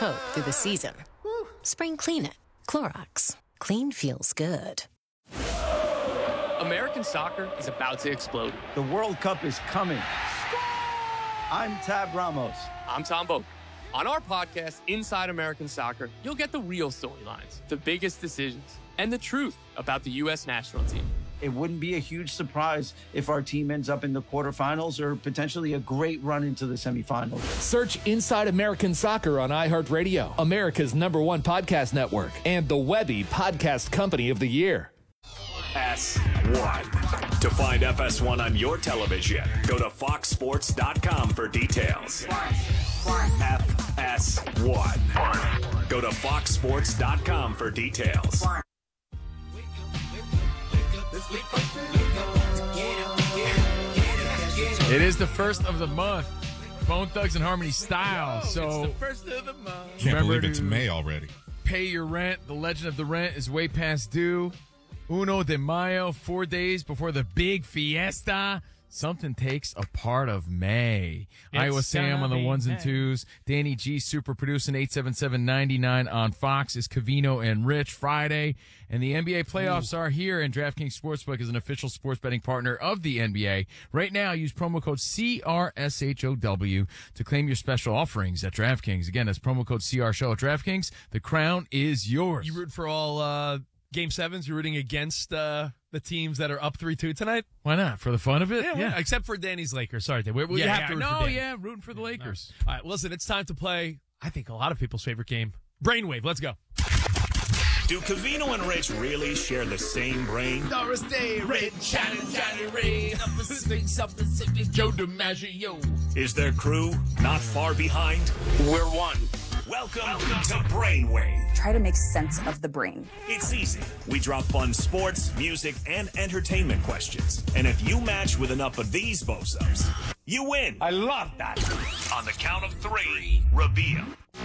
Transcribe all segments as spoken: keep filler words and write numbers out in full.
coat through the season. Spring Clean It. Clorox. Clean feels good. American soccer is about to explode. The World Cup is coming. I'm Tab Ramos. I'm Tom Boak. On our podcast, Inside American Soccer, you'll get the real storylines, the biggest decisions, and the truth about the U S national team. It wouldn't be a huge surprise if our team ends up in the quarterfinals or potentially a great run into the semifinals. Search Inside American Soccer on iHeartRadio, America's number one podcast network, and the Webby Podcast Company of the Year. S one. To find F S one on your television, go to fox sports dot com for details. F S one. Go to fox sports dot com for details. It is the first of the month. Bone Thugs and Harmony style. So it's the first of the month. Can't believe it's May already. Pay your rent. The legend of the rent is way past due. Uno de Mayo, four days before the big fiesta. Something takes a part of May. It's Iowa Sam on the ones May. and twos. Danny G super producing eight seven seven ninety-nine on Fox is Cavino and Rich Friday. And the N B A playoffs Ooh. are here, and DraftKings Sportsbook is an official sports betting partner of the N B A. Right now, use promo code C R S H O W to claim your special offerings at DraftKings. Again, that's promo code C R S H O W at DraftKings. The crown is yours. You root for all uh, Game sevens? You're rooting against uh, the teams that are up three two tonight? Why not? For the fun of it? Yeah, yeah. Except for Danny's Lakers. Sorry, Dan. We, we yeah, have yeah. to root no, for Danny. yeah, rooting for the Lakers. No. All right, listen, it's time to play, I think, a lot of people's favorite game, Brainwave. Let's go. Do Cavino and Rich really share the same brain? Doris Day, Red, Johnny, Johnny Ray, Pacific, South Pacific, Joe DiMaggio. Is their crew not far behind? We're one. Welcome, Welcome to Brainwave. Try to make sense of the brain. It's easy. We drop fun sports, music, and entertainment questions. And if you match with enough of these bozos, you win. I love that. On the count of three, reveal.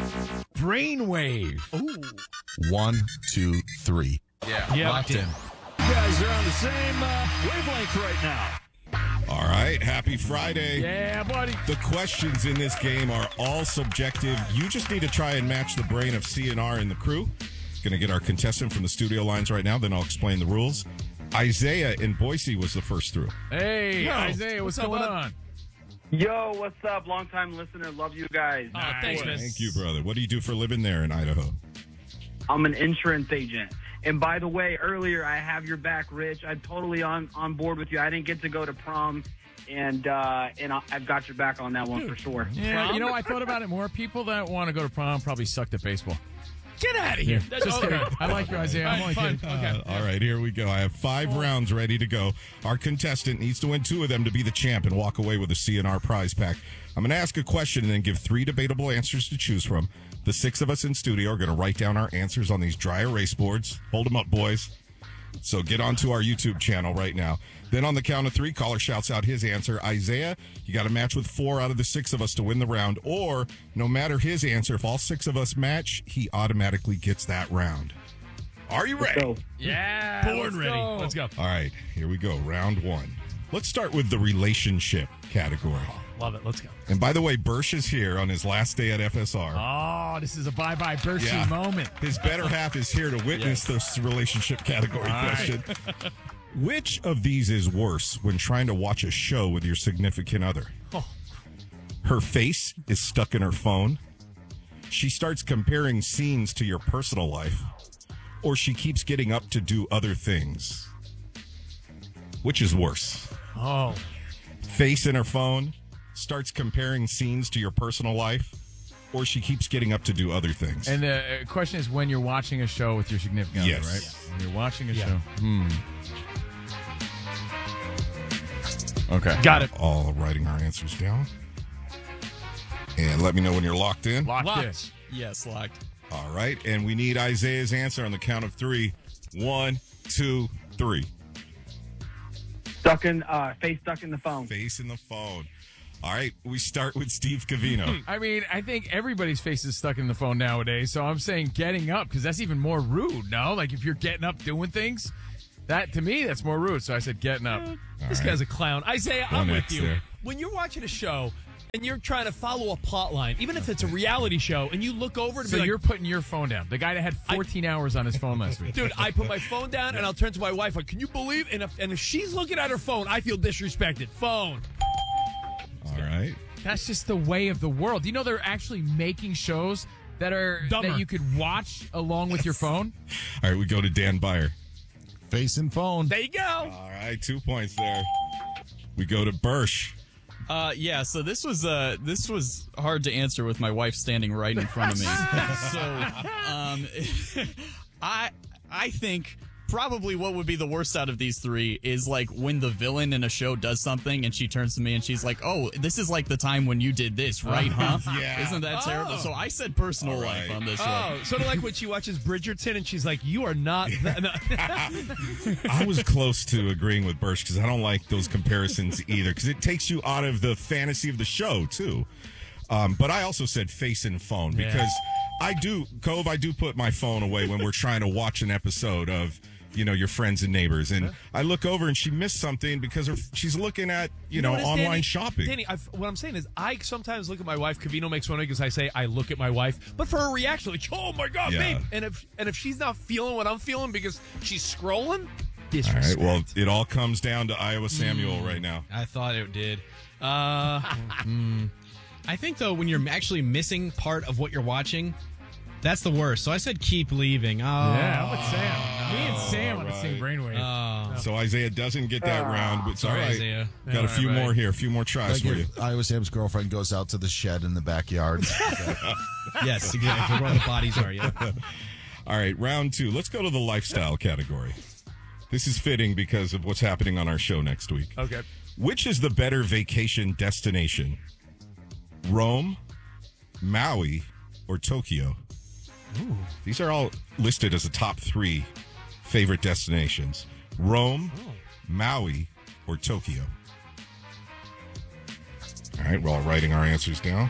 Brainwave. Ooh. One, two, three. Yeah, yep. locked in. You guys are on the same uh, wavelength right now. All right, happy Friday. Yeah, buddy. The questions in this game are all subjective. You just need to try and match the brain of C N R and the crew. Going to get our contestant from the studio lines right now, then I'll explain the rules. Isaiah in Boise was the first through. Hey, Yo, Isaiah, what's, what's up, going bud? on? Yo, what's up? Long-time listener. Love you guys. Oh, thanks, man. Thank you, brother. What do you do for a living there in Idaho? I'm an insurance agent. And by the way, earlier, I have your back, Rich. I'm totally on, on board with you. I didn't get to go to prom, and uh, and I- I've got your back on that one for sure. Yeah, you know, I thought about it more. People that want to go to prom probably sucked at baseball. Get out of here. Yeah, just kidding. I like you, Isaiah. I'm only Fine, kidding. fine. Okay. Uh, all right, here we go. I have five rounds ready to go. Our contestant needs to win two of them to be the champ and walk away with a C N R prize pack. I'm going to ask a question and then give three debatable answers to choose from. The six of us in studio are going to write down our answers on these dry erase boards. Hold them up, boys. So get onto our YouTube channel right now. Then on the count of three, caller shouts out his answer. Isaiah, you got to match with four out of the six of us to win the round. Or no matter his answer, if all six of us match, he automatically gets that round. Are you ready? So, Yeah, Born let's ready. go. Let's go. All right, here we go. Round one. Let's start with the relationship category. Love it. Let's go. And by the way, Bursch is here on his last day at F S R. Oh, this is a bye-bye Bershey Yeah. moment. His better half is here to witness this relationship category All right. question. Which of these is worse when trying to watch a show with your significant other? Oh. Her face is stuck in her phone. She starts comparing scenes to your personal life. Or she keeps getting up to do other things. Which is worse? Oh, Face in her phone, starts comparing scenes to your personal life, or she keeps getting up to do other things. and the uh, question is when you're watching a show with your significant Yes. other, right? When you're watching a Yeah. show. Hmm. Okay. Got it. All writing our answers down. And let me know when you're locked in. Locked in. Locked. Yes, locked. All right. And we need Isaiah's answer on the count of three. One, two, three. stuck in, uh, face stuck in the phone. Face in the phone. All right. We start with Steve Cavino. I mean, I think everybody's face is stuck in the phone nowadays, so I'm saying getting up, because that's even more rude, no? Like, if you're getting up doing things, that, to me, that's more rude, so I said getting up. This right. guy's a clown. Isaiah, One I'm with X you. there. When you're watching a show and you're trying to follow a plot line, even if it's a reality show, and you look over to So be like, you're putting your phone down. The guy that had fourteen I, hours on his phone last week. dude, I put my phone down, and I'll turn to my wife like, can you believe? And if, and if she's looking at her phone, I feel disrespected. Phone. All right. That's just the way of the world. You know they're actually making shows that are Dumber. that you could watch along with your phone? All right, we go to Dan Byer. Face and phone. There you go. All right, two points there. We go to Bursch. Uh, yeah, so this was uh, this was hard to answer with my wife standing right in front of me. so, um, I I think probably what would be the worst out of these three is like when the villain in a show does something and she turns to me and she's like, "Oh, this is like the time when you did this, right? Huh? Yeah. Isn't that Oh. terrible?" So I said personal All right. life on this one. Oh, sort of like when she watches Bridgerton, and she's like, you are not that. No. I was close to agreeing with Bursch because I don't like those comparisons either because it takes you out of the fantasy of the show, too. Um, but I also said face and phone because I do, Cove, I do put my phone away when we're trying to watch an episode of, you know, your friends and neighbors. And I look over and she missed something because her, she's looking at, you, know, what it is, online Danny? shopping. Danny, I've, what I'm saying is I sometimes look at my wife. Cavino makes fun of me because I say I look at my wife, but for her reaction, like, oh my God, Yeah. babe. And if and if she's not feeling what I'm feeling because she's scrolling, All disrespect. right, well, it all comes down to Iowa Samuel right now. I thought it did. Uh, mm, I think, though, when you're actually missing part of what you're watching, that's the worst. So I said keep leaving. Oh. Yeah, I'm with Sam. Me and Sam on the right. same brainwave. Oh. So Isaiah doesn't get that round, but it's all Sorry, right. Isaiah. Got a All few right, more right. here, a few more tries for Like you. if Iowa Sam's girlfriend goes out to the shed in the backyard. Yes, exactly. Where all the bodies are, yeah. All right, round two. Let's go to the lifestyle category. This is fitting because of what's happening on our show next week. Okay. Which is the better vacation destination? Rome, Maui, or Tokyo? Ooh. These are all listed as the top three favorite destinations. Rome, Oh. Maui, or Tokyo? All right, we're all writing our answers down.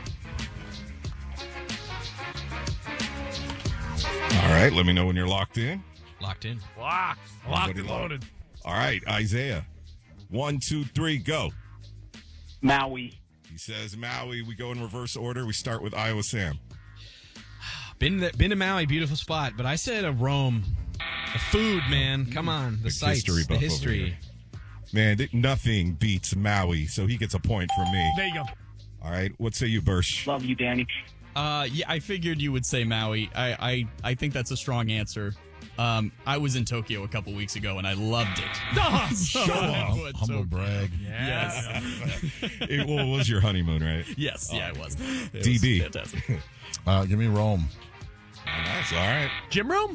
All right, let me know when you're locked in. Locked in. Locked. Locked Everybody and locked. loaded. All right, Isaiah. One, two, three, go. Maui. He says Maui. We go in reverse order. We start with Iowa Sam. Been to, been to Maui, beautiful spot, but I said a Rome. The food, man. Come on. The Big sights, history the buff over history. here. Man, th- nothing beats Maui, so he gets a point from me. There you go. All right, what say you, Bursch? Love you, Danny. Uh, yeah, I figured you would say Maui. I, I, I think that's a strong answer. Um, I was in Tokyo a couple weeks ago and I loved it. Oh, So show I off. would Humble Tokyo. brag. Yes. It well, it was your honeymoon, right? Yes, yeah, it was. It D B. was fantastic. Uh, give me Rome. That's all right. Gym room?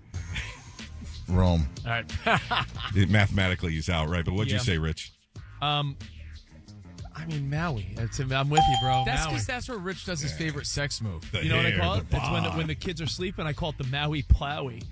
Rome. All right. It, mathematically, he's out, right? But what'd Yeah. you say, Rich? um, I mean, Maui. It's, I'm with you, bro. That's Maui. because that's where Rich does his favorite sex move. The You know what I hair, call the it? It's when the, bod. when the kids are sleeping. I call it the Maui Plowy.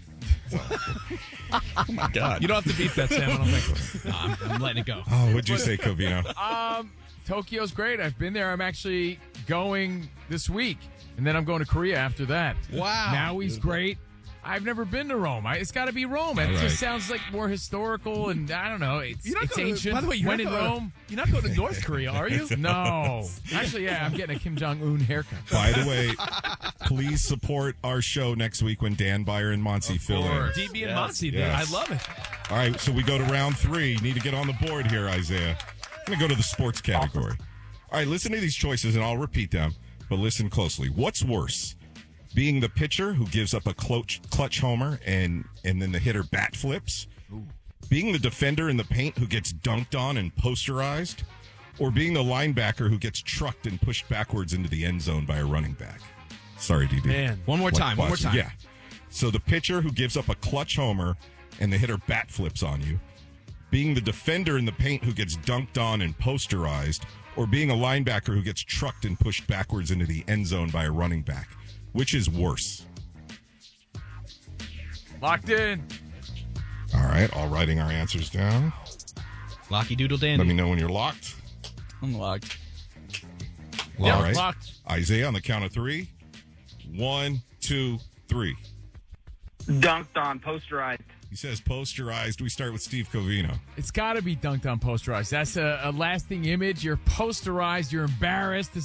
Oh my God. You don't have to beat that, Sam. I don't think. No, I'm, I'm letting it go. Oh, what'd you say, Covino? Um, Tokyo's great. I've been there. I'm actually going this week, and then I'm going to Korea after that. Wow. Maui's great. I've never been to Rome. I, it's got to be Rome. It All right. just sounds like more historical, and I don't know. It's, You're not it's going ancient. To, by the way, you're when not in going Rome? To, you're not going to North Korea, are you? No. Actually, yeah, I'm getting a Kim Jong Un haircut. By the way, please support our show next week when Dan Byer and Monty fill in. D B and Yes. Monty, dude. Yes. I love it. All right, so we go to round three. Need to get on the board here, Isaiah. I'm going to go to the sports category. All right, listen to these choices, and I'll repeat them, but listen closely. What's worse, being the pitcher who gives up a clutch, clutch homer and, and then the hitter bat flips? Ooh. Being the defender in the paint who gets dunked on and posterized? Or being the linebacker who gets trucked and pushed backwards into the end zone by a running back? Sorry, D B. Man. One more What time. One more was- time. Yeah. So the pitcher who gives up a clutch homer and the hitter bat flips on you, being the defender in the paint who gets dunked on and posterized, or being a linebacker who gets trucked and pushed backwards into the end zone by a running back. Which is worse? Locked in. All right, all writing our answers down. Locky Doodle Dandy. Let me know when you're locked. I'm locked. Yeah, all right. locked. Isaiah, on the count of three. One, two, three. Dunked on, posterized. He says posterized. We start with Steve Covino. It's got to be dunked on posterized. That's a, a lasting image. You're posterized. You're embarrassed. This